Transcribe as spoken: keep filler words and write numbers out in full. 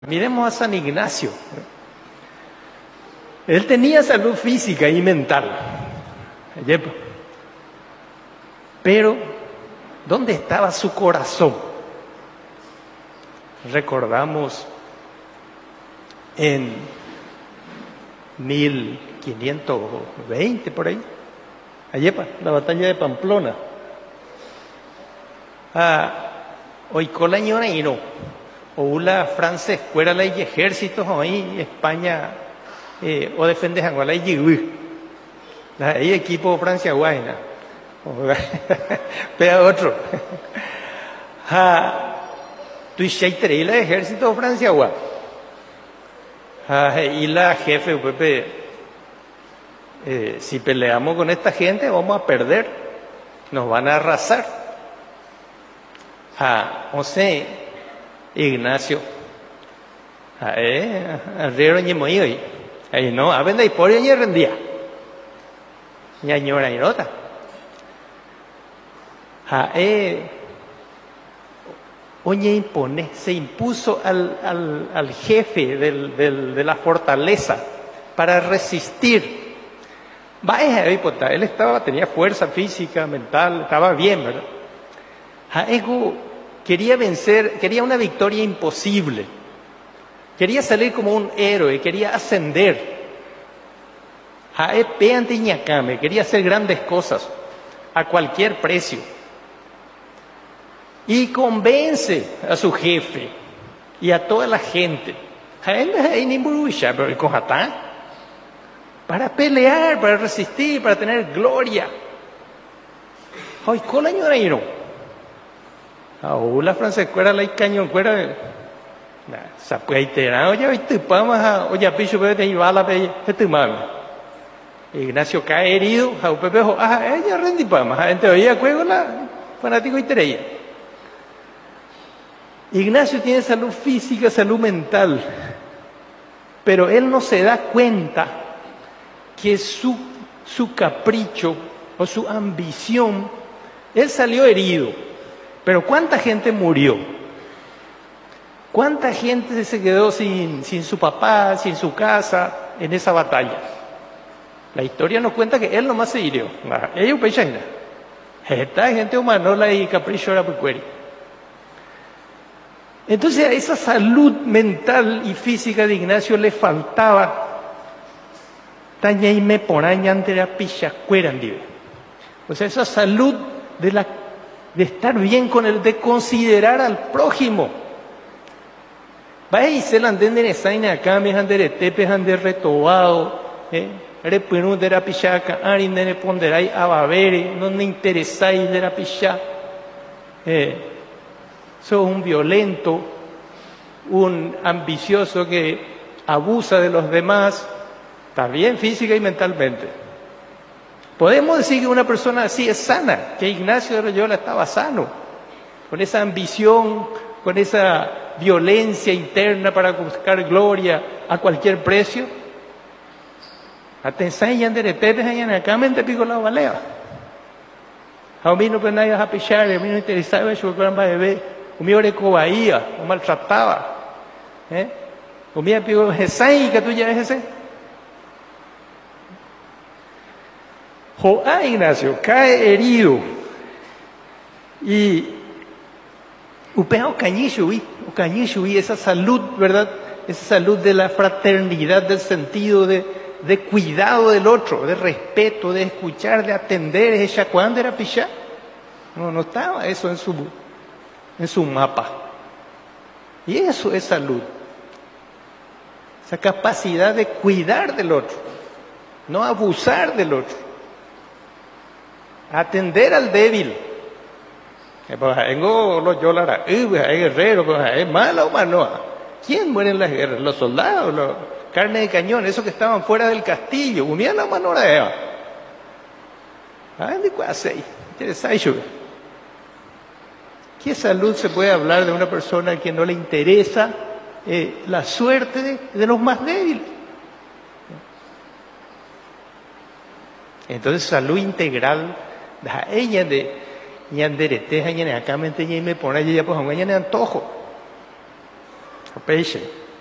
Miremos a San Ignacio. Él tenía salud física y mental. Pero, ¿dónde estaba su corazón? Recordamos en mil quinientos veinte, por ahí, ayepa, la batalla de Pamplona. Ah, hoy con la ñora y no. O la Francia escuela la ejércitos ahí España eh, o defende Angola y Yigui. La hay equipo Francia Guayna. Pega otro. Ha tu y la ejército Francia Guay. Ha y la jefe Pepe eh, si peleamos con esta gente vamos a perder. Nos van a arrasar. Ha, o sea, Ignacio, eh, arriero ni muy hoy, ahí no, a vender y por ahí rendía, ya ñora y nota, a eh, oye impone, se impuso al, al, al jefe del, del, de la fortaleza para resistir. Vaya, él estaba, tenía fuerza física, mental, estaba bien, ¿verdad? A ego quería vencer, quería una victoria imposible. Quería salir como un héroe, quería ascender. Jaepe ante Iñacame, quería hacer grandes cosas a cualquier precio. Y convence a su jefe y a toda la gente. Para pelear, para resistir, para tener gloria. Ay, con la ñora y no. Ahora Francia cuera la cañón cuera sa pueitera oye viste pama ha oye picho pe te bala pe este mami Ignacio cae herido a pepe ah ella rendi pama gente oía juego la fanático itereya. Ignacio tiene salud física, salud mental, pero él no se da cuenta que su su capricho o su ambición, él salió herido. Pero ¿cuánta gente murió? ¿Cuánta gente se quedó sin, sin su papá, sin su casa en esa batalla? La historia nos cuenta que él nomás se hirió. Ellos pechaina. Esta gente humanola y capricho era pecueri. Entonces a esa salud mental y física de Ignacio le faltaba taña y me poraña ante la pichacuera. O sea, esa salud de la de estar bien con él, de considerar al prójimo. Vaya y se la anden en esa acá, me han de tepe, han de retobado, eh, repinu de la pichaca, arin de ponderai a babere, no me interesáis de la picha. Eh, sos un violento, un ambicioso que abusa de los demás, también física y mentalmente. Podemos decir que una persona así es sana, que Ignacio de Loyola estaba sano, con esa ambición, con esa violencia interna para buscar gloria a cualquier precio. Atención, de repente, en acá me pico la balea. A mí no pues nadie a pichar, a mí no interesaba yo que era bebé, a mí ore cobaía, o maltrataba, ¿eh? A mí pico jesai que tú ya es ese. Joá Ignacio cae herido y upea o cañishuí, o cañishuí, esa salud, ¿verdad? Esa salud de la fraternidad, del sentido de, de cuidado del otro, de respeto, de escuchar, de atender, ella cuando era pichá. No, no estaba eso en su, en su mapa. Y eso es salud. Esa capacidad de cuidar del otro, no abusar del otro. Atender al débil. Tengo los yolara, hay guerreros, es mala o manoa. ¿Quién muere en las guerras? Los soldados, los carne de cañón, esos que estaban fuera del castillo. Unían la mano de Eva. ¿Qué salud se puede hablar de una persona que no le interesa eh, la suerte de, de los más débiles? Entonces, salud integral. Ella de ñanderete, ñane acá me enteñé y me pone ella pues a un ñane antojo. Peixe.